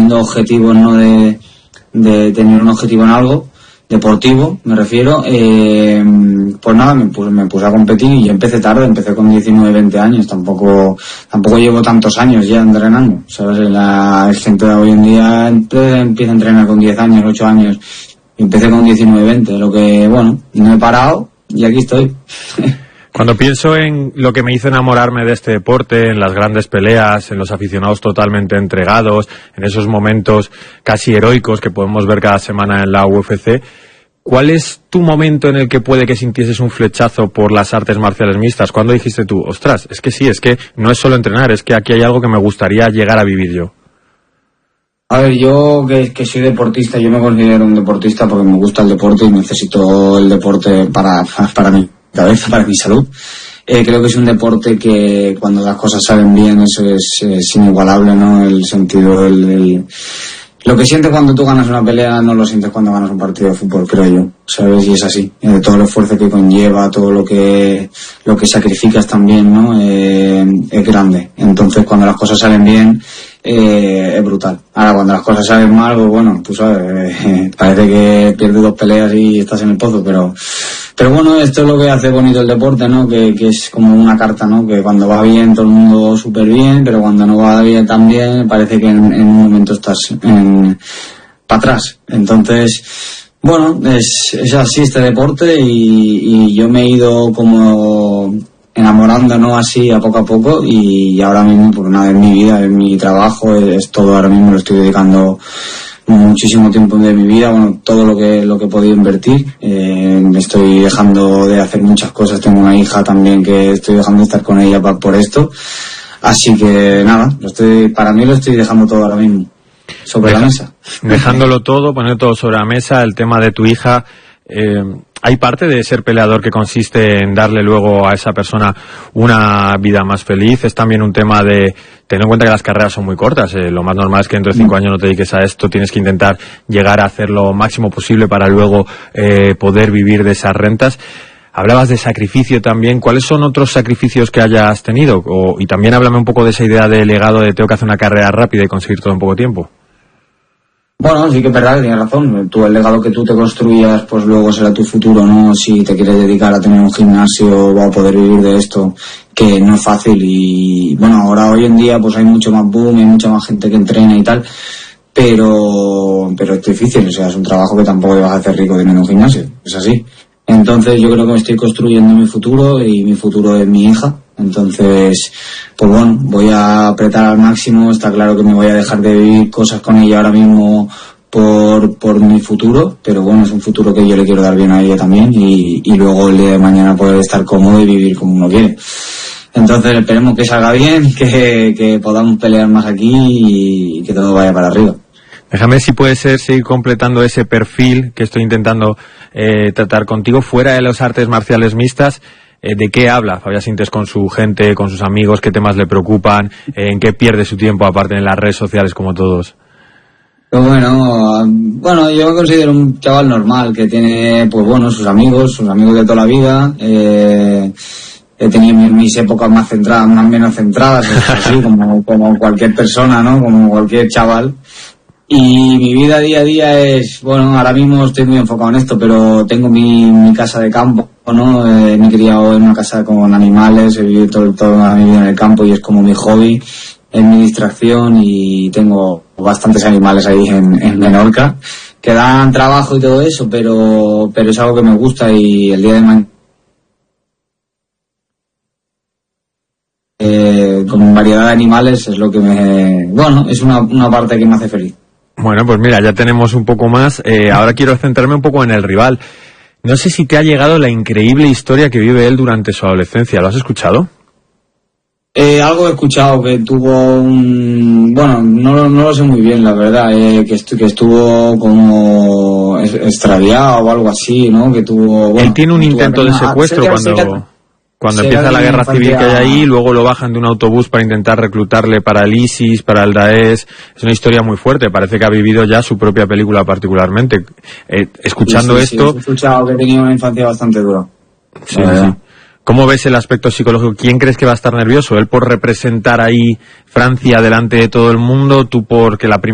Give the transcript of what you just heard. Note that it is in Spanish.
teniendo objetivos, ¿no? De tener un objetivo en algo deportivo, me refiero, pues nada, me puse a competir y yo empecé tarde, empecé con 19, 20 años, tampoco llevo tantos años ya entrenando, ¿sabes? La gente de hoy en día empieza a entrenar con 10 años, 8 años, y empecé con 19, 20, lo que, bueno, no he parado y aquí estoy. Cuando pienso en lo que me hizo enamorarme de este deporte, en las grandes peleas, en los aficionados totalmente entregados, en esos momentos casi heroicos que podemos ver cada semana en la UFC, ¿cuál es tu momento en el que puede que sintieses un flechazo por las artes marciales mixtas? ¿Cuándo dijiste tú, ostras, es que sí, es que no es solo entrenar, es que aquí hay algo que me gustaría llegar a vivir yo? A ver, yo que soy deportista, yo me considero un deportista porque me gusta el deporte y necesito el deporte para mi cabeza, para mi salud. Creo que es un deporte que cuando las cosas salen bien eso es inigualable, ¿no? El sentido, lo que sientes cuando tú ganas una pelea no lo sientes cuando ganas un partido de fútbol, creo yo, ¿sabes? Y es así. Todo el esfuerzo que conlleva, todo lo que sacrificas también, ¿no? Es grande. Entonces cuando las cosas salen bien es brutal. Ahora cuando las cosas salen mal, pues bueno, tú sabes, parece que pierdes 2 peleas y estás en el pozo, pero bueno, esto es lo que hace bonito el deporte, ¿no? Que es como una carta, ¿no? Que cuando va bien todo el mundo súper bien, pero cuando no va bien tan bien parece que en un momento estás para atrás. Entonces, bueno, es así este deporte y yo me he ido como enamorando, ¿no? Así a poco y ahora mismo, pues nada, es mi vida, es mi trabajo, es todo, ahora mismo lo estoy dedicando muchísimo tiempo de mi vida, bueno, todo lo que he podido invertir, me estoy dejando de hacer muchas cosas, tengo una hija también que estoy dejando de estar con ella por esto, así que nada, para mí lo estoy dejando todo ahora mismo sobre la mesa. Dejándolo todo, poner todo sobre la mesa, el tema de tu hija, hay parte de ser peleador que consiste en darle luego a esa persona una vida más feliz, es también un tema de tener en cuenta que las carreras son muy cortas, lo más normal es que dentro de 5 años no te dediques a esto, tienes que intentar llegar a hacer lo máximo posible para luego poder vivir de esas rentas. Hablabas de sacrificio también, ¿cuáles son otros sacrificios que hayas tenido? Y también háblame un poco de esa idea de legado de tengo que hacer una carrera rápida y conseguir todo en poco tiempo. Bueno, sí que es verdad, tienes razón. Tú, el legado que tú te construyas, pues luego será tu futuro, ¿no? Si te quieres dedicar a tener un gimnasio o a poder vivir de esto, que no es fácil. Y bueno, ahora hoy en día pues hay mucho más boom, hay mucha más gente que entrena y tal, pero es difícil, o sea, es un trabajo que tampoco te vas a hacer rico teniendo un gimnasio, es así. Entonces yo creo que me estoy construyendo mi futuro y mi futuro es mi hija. Entonces, pues bueno, voy a apretar al máximo, está claro que me voy a dejar de vivir cosas con ella ahora mismo por mi futuro, pero bueno, es un futuro que yo le quiero dar bien a ella también y luego el día de mañana poder estar cómodo y vivir como uno quiere. Entonces esperemos que salga bien, que podamos pelear más aquí y que todo vaya para arriba. Déjame, si puede ser, seguir completando ese perfil que estoy intentando tratar contigo, fuera de las artes marciales mixtas. ¿De qué habla Fabián Sintes con su gente, con sus amigos? ¿Qué temas le preocupan? ¿En qué pierde su tiempo, aparte en las redes sociales como todos? Pues bueno, yo me considero un chaval normal que tiene, pues bueno, sus amigos de toda la vida. He tenido mis épocas más centradas, más menos centradas, así como cualquier persona, ¿no? Como cualquier chaval. Y mi vida día a día es, bueno, ahora mismo estoy muy enfocado en esto, pero tengo mi casa de campo, ¿no? Me he criado en una casa con animales, he vivido toda mi vida en el campo y es como mi hobby, es mi distracción y tengo bastantes animales ahí en Menorca que dan trabajo y todo eso, pero es algo que me gusta y el día de mañana con variedad de animales es lo que es una parte que me hace feliz. Bueno, pues mira, ya tenemos un poco más. Ahora quiero centrarme un poco en el rival. No sé si te ha llegado la increíble historia que vive él durante su adolescencia. ¿Lo has escuchado? Algo he escuchado, que tuvo no lo sé muy bien, la verdad, que estuvo como extraviado o algo así, ¿no? Que tuvo... Él tiene un intento de secuestro cuando empieza la guerra civil que hay ahí, luego lo bajan de un autobús para intentar reclutarle para el ISIS, para el Daesh. Es una historia muy fuerte, parece que ha vivido ya su propia película particularmente. Escuchando esto... Sí, he escuchado que tenía una infancia bastante dura. Sí. ¿Cómo ves el aspecto psicológico? ¿Quién crees que va a estar nervioso? ¿Él por representar ahí Francia delante de todo el mundo? ¿Tú porque la primera